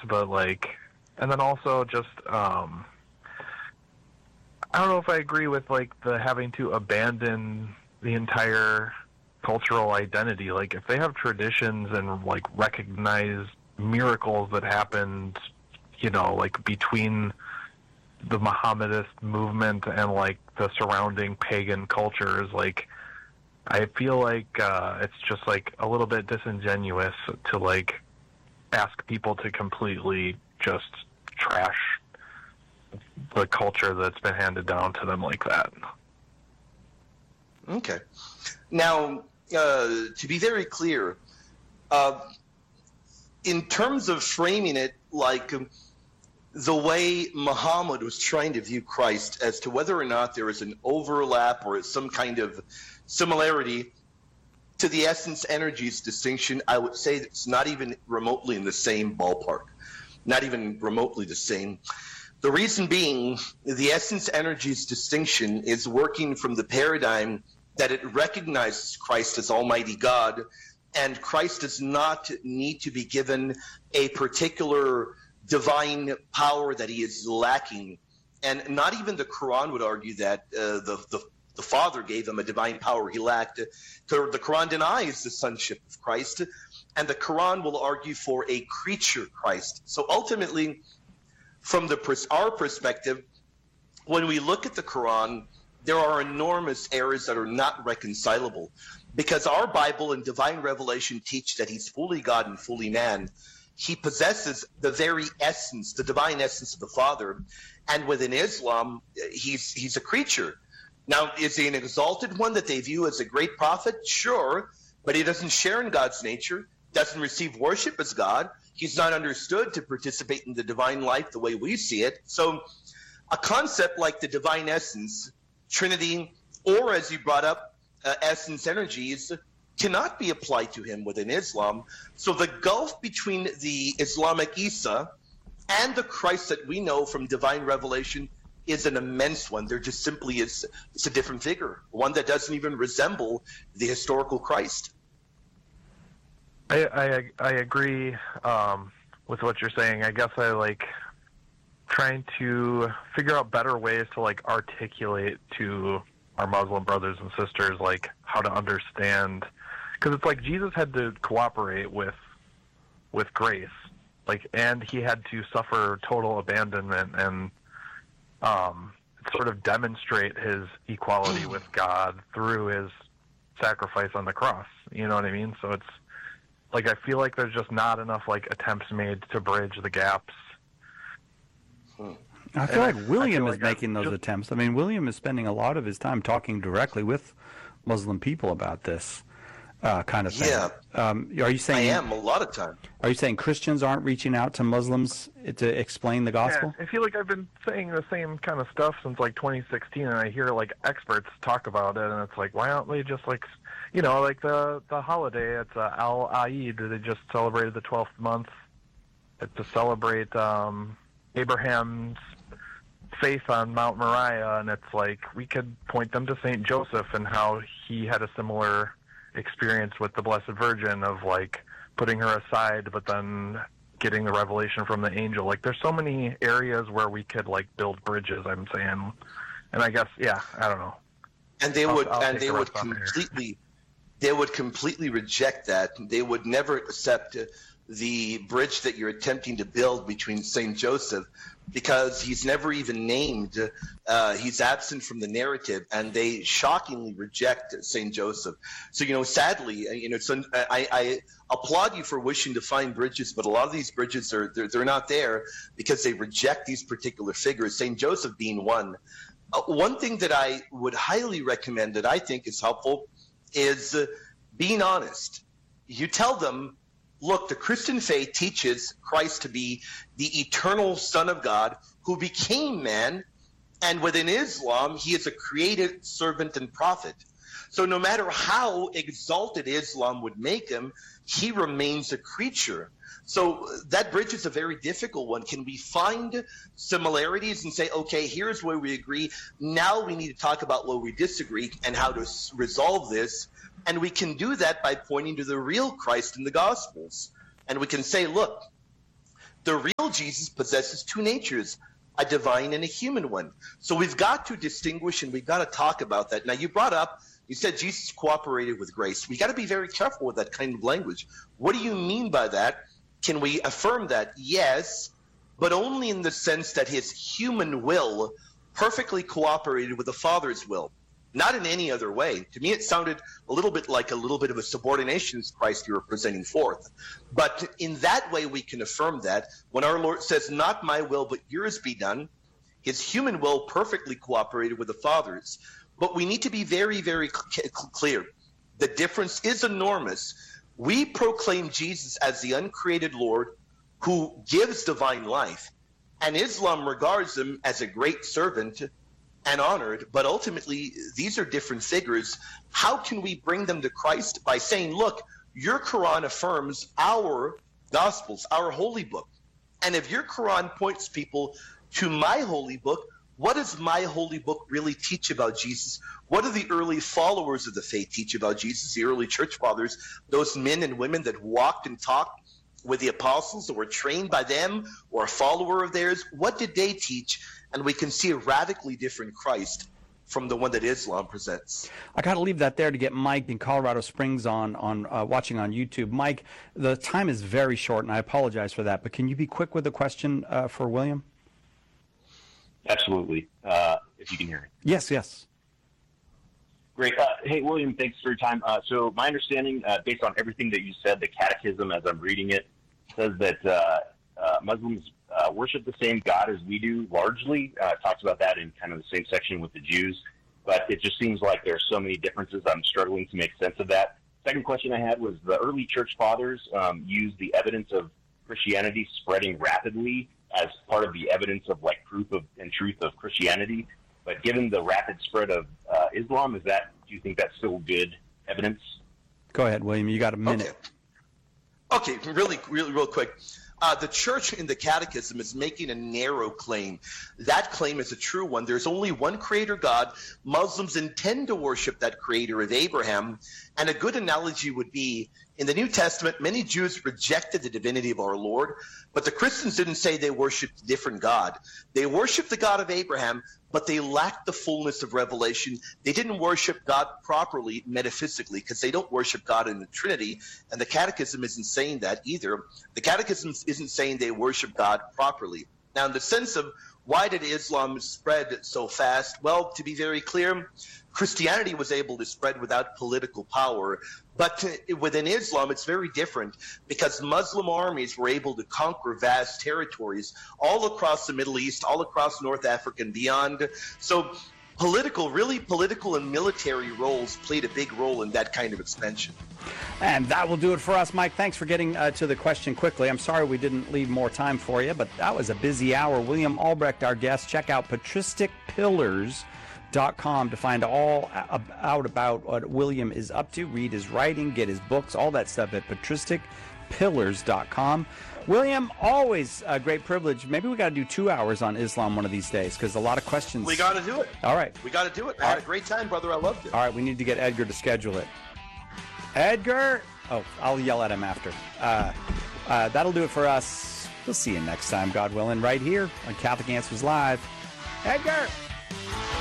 but like, and then also just I don't know if I agree with like the having to abandon the entire cultural identity. Like if they have traditions and like recognize miracles that happened, you know, like between the Mohammedanist movement and like the surrounding pagan cultures, like I feel like it's just like a little bit disingenuous to like ask people to completely just trash the culture that's been handed down to them like that. Okay. Now, to be very clear, in terms of framing it like the way Muhammad was trying to view Christ as to whether or not there is an overlap or some kind of similarity to the essence energies distinction, I would say it's not even remotely in the same ballpark, not even remotely the same. The reason being, the essence energies distinction is working from the paradigm that it recognizes Christ as Almighty God, and Christ does not need to be given a particular divine power that he is lacking. And not even the Quran would argue that the Father gave him a divine power he lacked. The Quran denies the sonship of Christ, and the Quran will argue for a creature Christ. So ultimately, from our perspective, when we look at the Quran, there are enormous errors that are not reconcilable, because our Bible and divine revelation teach that he's fully God and fully man. He possesses the very essence, the divine essence of the Father, and within Islam, he's a creature. Now, is he an exalted one that they view as a great prophet? Sure, but he doesn't share in God's nature, doesn't receive worship as God. He's not understood to participate in the divine life the way we see it. So a concept like the divine essence, Trinity, or as you brought up, essence energies, cannot be applied to him within Islam. So the gulf between the Islamic Isa and the Christ that we know from divine revelation is an immense one. There just simply is, it's a different figure, one that doesn't even resemble the historical Christ. I agree with what you're saying. I guess I like trying to figure out better ways to like articulate to our Muslim brothers and sisters like how to understand, because it's like Jesus had to cooperate with grace, like, and he had to suffer total abandonment and sort of demonstrate his equality with God through his sacrifice on the cross. You know what I mean? So it's like I feel like there's just not enough like attempts made to bridge the gaps. I feel like William is making those attempts. I mean, William is spending a lot of his time talking directly with Muslim people about this kind of thing. Yeah. Are you saying? I am a lot of time. Are you saying Christians aren't reaching out to Muslims to explain the gospel? Yeah, I feel like I've been saying the same kind of stuff since like 2016, and I hear like experts talk about it, and it's like, why aren't they just like, you know, like the holiday? It's Al-Eid. They just celebrated the 12th month to celebrate Abraham's faith on Mount Moriah, and it's like we could point them to Saint Joseph and how he had a similar experience with the Blessed Virgin of like putting her aside, but then getting the revelation from the angel. Like there's so many areas where we could like build bridges, I'm saying, and I guess I don't know. And they would completely reject that. They would never accept the bridge that you're attempting to build between Saint Joseph, because he's never even named. He's absent from the narrative, and they shockingly reject Saint Joseph. So, sadly, I applaud you for wishing to find bridges, but a lot of these bridges they're not there because they reject these particular figures, Saint Joseph being one. One thing that I would highly recommend that I think is helpful is being honest. You tell them, look, the Christian faith teaches Christ to be the eternal Son of God who became man, and within Islam, he is a created servant and prophet. So no matter how exalted Islam would make him, he remains a creature. So that bridge is a very difficult one. Can we find similarities and say, okay, here's where we agree. Now we need to talk about where we disagree and how to resolve this. And we can do that by pointing to the real Christ in the Gospels. And we can say, look, The real Jesus possesses two natures, a divine and a human one. So we've got to distinguish and we've got to talk about that. Now, you said Jesus cooperated with grace. We got to be very careful with that kind of language. What do you mean by that? Can we affirm that? Yes, but only in the sense that his human will perfectly cooperated with the Father's will. Not in any other way. To me, it sounded a little bit of a subordination as Christ you were presenting forth. But in that way, we can affirm that when our Lord says, not my will, but yours be done, his human will perfectly cooperated with the Father's. But we need to be very, very clear. The difference is enormous. We proclaim Jesus as the uncreated Lord who gives divine life, and Islam regards him as a great servant and honored, but ultimately these are different figures. How can we bring them to Christ? By saying, look, your Quran affirms our Gospels, our holy book. And if your Quran points people to my holy book, what does my holy book really teach about Jesus? What do the early followers of the faith teach about Jesus, the early church fathers, those men and women that walked and talked with the apostles or were trained by them or a follower of theirs? What did they teach? And we can see a radically different Christ from the one that Islam presents. I got to leave that there to get Mike in Colorado Springs on watching on YouTube. Mike, the time is very short, and I apologize for that, but can you be quick with the question for William? Absolutely, if you can hear me. Yes. Great. Hey, William, thanks for your time. So my understanding, based on everything that you said, the Catechism, as I'm reading it, says that Muslims worship the same God as we do, largely. Talks about that in kind of the same section with the Jews. But it just seems like there are so many differences. I'm struggling to make sense of that. Second question I had was the early church fathers used the evidence of Christianity spreading rapidly as part of the evidence of proof of and truth of Christianity. But given the rapid spread of Islam, do you think that's still good evidence? Go ahead, William. You got a minute. Okay, really real quick. The church in the Catechism is making a narrow claim. That claim is a true one. There's only one creator God. Muslims intend to worship that creator of Abraham. And a good analogy would be, in the New Testament, many Jews rejected the divinity of our Lord, but the Christians didn't say they worshiped a different God. They worshiped the God of Abraham, but they lacked the fullness of revelation. They didn't worship God properly metaphysically because they don't worship God in the Trinity, and the Catechism isn't saying that either. The Catechism isn't saying they worship God properly. Now, in the sense of why did Islam spread so fast? Well, to be very clear, Christianity was able to spread without political power. But within Islam, it's very different because Muslim armies were able to conquer vast territories all across the Middle East, all across North Africa and beyond. So political and military roles played a big role in that kind of expansion. And that will do it for us, Mike. Thanks for getting to the question quickly. I'm sorry we didn't leave more time for you, but that was a busy hour. William Albrecht, our guest. Check out patristicpillars.com to find all out about what William is up to. Read his writing, get his books, all that stuff at patristicpillars.com. William, always a great privilege. Maybe we got to do 2 hours on Islam one of these days because a lot of questions. We got to do it. All right. We got to do it. I had a great time, brother. I loved it. All right. We need to get Edgar to schedule it. Edgar! Oh, I'll yell at him after. That'll do it for us. We'll see you next time, God willing, right here on Catholic Answers Live. Edgar!